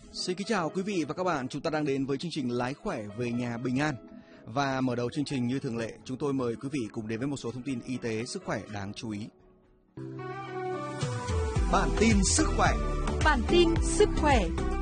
Xin kính chào quý vị và các bạn, chúng ta đang đến với chương trình Lái khỏe về nhà bình an. Và mở đầu chương trình như thường lệ, chúng tôi mời quý vị cùng đến với một số thông tin y tế sức khỏe đáng chú ý. Bản tin sức khỏe. Bản tin sức khỏe.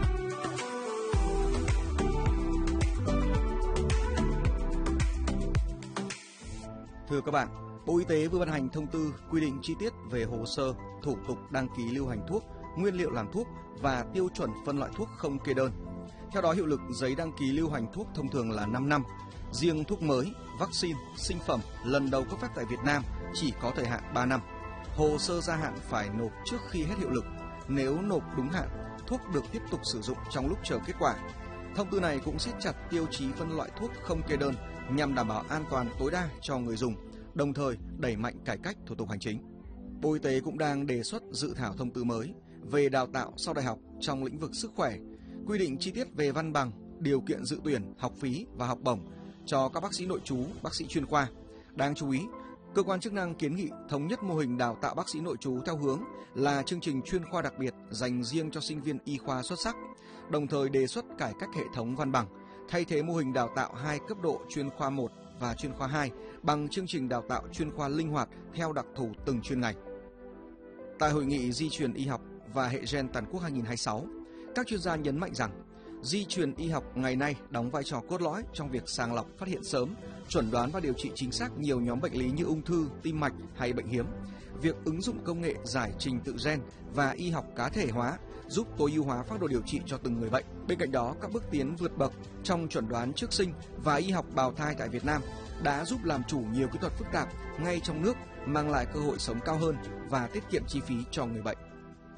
Thưa các bạn, Bộ Y tế vừa ban hành thông tư quy định chi tiết về hồ sơ, thủ tục đăng ký lưu hành thuốc, nguyên liệu làm thuốc và tiêu chuẩn phân loại thuốc không kê đơn. Theo đó, hiệu lực giấy đăng ký lưu hành thuốc thông thường là 5 năm. Riêng thuốc mới, vaccine, sinh phẩm lần đầu cấp phép tại Việt Nam chỉ có thời hạn 3 năm. Hồ sơ gia hạn phải nộp trước khi hết hiệu lực. Nếu nộp đúng hạn, thuốc được tiếp tục sử dụng trong lúc chờ kết quả. Thông tư này cũng siết chặt tiêu chí phân loại thuốc không kê đơn nhằm đảm bảo an toàn tối đa cho người dùng, đồng thời đẩy mạnh cải cách thủ tục hành chính. Bộ Y tế cũng đang đề xuất dự thảo thông tư mới về đào tạo sau đại học trong lĩnh vực sức khỏe, quy định chi tiết về văn bằng, điều kiện dự tuyển, học phí và học bổng cho các bác sĩ nội trú, bác sĩ chuyên khoa. Đáng chú ý, cơ quan chức năng kiến nghị thống nhất mô hình đào tạo bác sĩ nội trú theo hướng là chương trình chuyên khoa đặc biệt dành riêng cho sinh viên y khoa xuất sắc, đồng thời đề xuất cải cách hệ thống văn bằng, thay thế mô hình đào tạo 2 cấp độ chuyên khoa 1 và chuyên khoa 2 bằng chương trình đào tạo chuyên khoa linh hoạt theo đặc thù từng chuyên ngành. Tại hội nghị di truyền y học và hệ gen toàn quốc 2026, các chuyên gia nhấn mạnh rằng di truyền y học ngày nay đóng vai trò cốt lõi trong việc sàng lọc, phát hiện sớm, chẩn đoán và điều trị chính xác nhiều nhóm bệnh lý như ung thư, tim mạch hay bệnh hiếm. Việc ứng dụng công nghệ giải trình tự gen và y học cá thể hóa giúp tối ưu hóa phác đồ điều trị cho từng người bệnh. Bên cạnh đó, các bước tiến vượt bậc trong chẩn đoán trước sinh và y học bào thai tại Việt Nam đã giúp làm chủ nhiều kỹ thuật phức tạp ngay trong nước, mang lại cơ hội sống cao hơn và tiết kiệm chi phí cho người bệnh.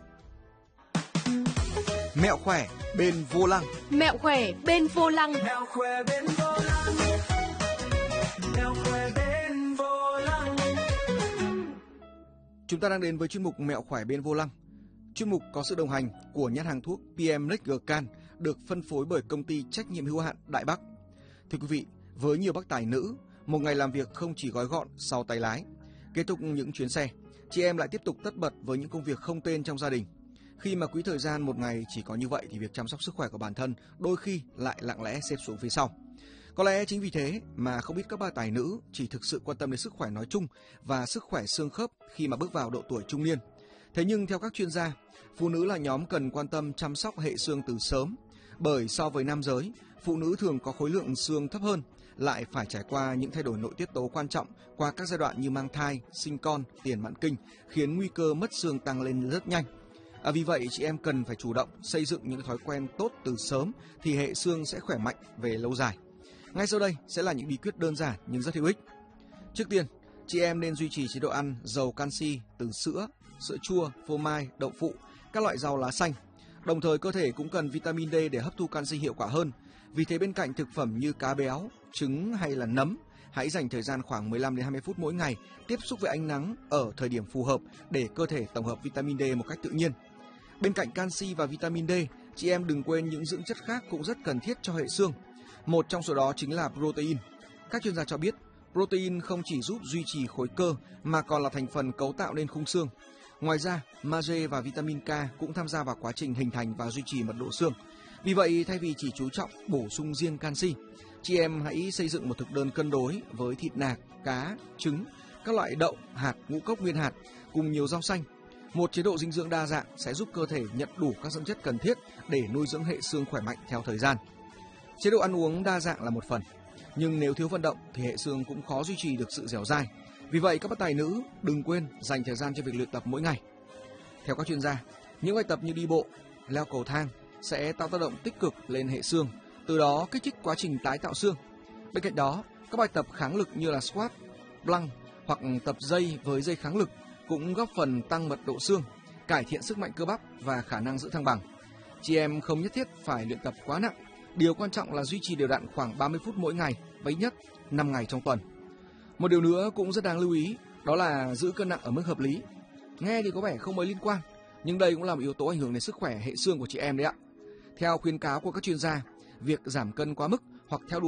Mẹo khỏe bên vô lăng. Mẹo khỏe bên vô lăng. Mẹo khỏe bên vô lăng. Mẹo khỏe bên vô lăng. Chúng ta đang đến với chuyên mục Mẹo khỏe bên vô lăng. Chuyên mục có sự đồng hành của nhãn hàng thuốc PM Lexgercan được phân phối bởi công ty trách nhiệm hữu hạn Đại Bắc. Thưa quý vị, với nhiều bác tài nữ, một ngày làm việc không chỉ gói gọn sau tay lái. Kết thúc những chuyến xe, chị em lại tiếp tục tất bật với những công việc không tên trong gia đình. Khi mà quỹ thời gian một ngày chỉ có như vậy thì việc chăm sóc sức khỏe của bản thân đôi khi lại lặng lẽ xếp xuống phía sau. Có lẽ chính vì thế mà không ít các bà tài nữ chỉ thực sự quan tâm đến sức khỏe nói chung và sức khỏe xương khớp khi mà bước vào độ tuổi trung niên. Thế nhưng theo các chuyên gia, phụ nữ là nhóm cần quan tâm chăm sóc hệ xương từ sớm, bởi so với nam giới, phụ nữ thường có khối lượng xương thấp hơn, lại phải trải qua những thay đổi nội tiết tố quan trọng qua các giai đoạn như mang thai, sinh con, tiền mãn kinh, khiến nguy cơ mất xương tăng lên rất nhanh. Vì vậy, chị em cần phải chủ động xây dựng những thói quen tốt từ sớm thì hệ xương sẽ khỏe mạnh về lâu dài. Ngay sau đây sẽ là những bí quyết đơn giản nhưng rất hữu ích. Trước tiên, chị em nên duy trì chế độ ăn giàu canxi từ sữa, sữa chua, phô mai, đậu phụ, các loại rau lá xanh. Đồng thời cơ thể cũng cần vitamin D để hấp thu canxi hiệu quả hơn. Vì thế bên cạnh thực phẩm như cá béo, trứng hay là nấm, hãy dành thời gian khoảng 15 đến 20 phút mỗi ngày tiếp xúc với ánh nắng ở thời điểm phù hợp để cơ thể tổng hợp vitamin D một cách tự nhiên. Bên cạnh canxi và vitamin D, chị em đừng quên những dưỡng chất khác cũng rất cần thiết cho hệ xương. Một trong số đó chính là protein. Các chuyên gia cho biết, protein không chỉ giúp duy trì khối cơ mà còn là thành phần cấu tạo nên khung xương. Ngoài ra, magie và vitamin K cũng tham gia vào quá trình hình thành và duy trì mật độ xương. Vì vậy, thay vì chỉ chú trọng bổ sung riêng canxi, chị em hãy xây dựng một thực đơn cân đối với thịt nạc, cá, trứng, các loại đậu, hạt, ngũ cốc nguyên hạt cùng nhiều rau xanh. Một chế độ dinh dưỡng đa dạng sẽ giúp cơ thể nhận đủ các dưỡng chất cần thiết để nuôi dưỡng hệ xương khỏe mạnh theo thời gian. Chế độ ăn uống đa dạng là một phần, nhưng nếu thiếu vận động thì hệ xương cũng khó duy trì được sự dẻo dai. Vì vậy, các bác tài nữ đừng quên dành thời gian cho việc luyện tập mỗi ngày. Theo các chuyên gia, những bài tập như đi bộ, leo cầu thang sẽ tạo tác động tích cực lên hệ xương, từ đó kích thích quá trình tái tạo xương. Bên cạnh đó, các bài tập kháng lực như là squat, plank hoặc tập dây với dây kháng lực cũng góp phần tăng mật độ xương, cải thiện sức mạnh cơ bắp và khả năng giữ thăng bằng. Chị em không nhất thiết phải luyện tập quá nặng, điều quan trọng là duy trì đều đặn khoảng 30 phút mỗi ngày, và ít nhất 5 ngày trong tuần. Một điều nữa cũng rất đáng lưu ý, đó là giữ cân nặng ở mức hợp lý. Nghe thì có vẻ không mấy liên quan, nhưng đây cũng là một yếu tố ảnh hưởng đến sức khỏe hệ xương của chị em đấy ạ. Theo khuyến cáo của các chuyên gia, việc giảm cân quá mức hoặc theo đuổi